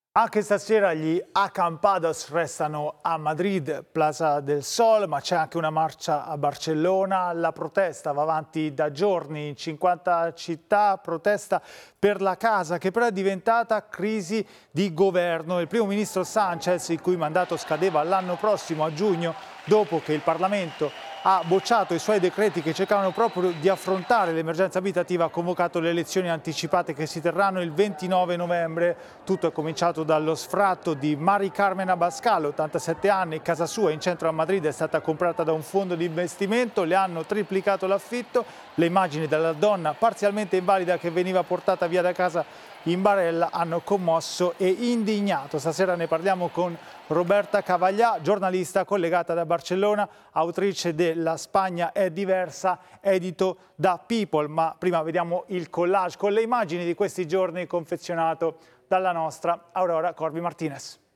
Anche stasera gli acampados restano a Madrid, Plaza del Sol, ma c'è anche una marcia a Barcellona. La protesta va avanti da giorni in 50 città, protesta per la casa che però è diventata crisi di governo. Il primo ministro Sánchez, il cui mandato scadeva l'anno prossimo a giugno, dopo che il Parlamento ha bocciato i suoi decreti che cercavano proprio di affrontare l'emergenza abitativa, ha convocato le elezioni anticipate che si terranno il 29 novembre. Tutto è cominciato dallo sfratto di Mari Carmen Abascal, 87 anni, casa sua in centro a Madrid è stata comprata da un fondo di investimento, le hanno triplicato l'affitto, le immagini della donna parzialmente invalida che veniva portata via da casa in barella hanno commosso e indignato. Stasera ne parliamo con Roberta Cavaglià, giornalista collegata da Barcellona, autrice de La Spagna è diversa, edito da People. Ma prima vediamo il collage con le immagini di questi giorni confezionato dalla nostra Aurora Corbi Martinez.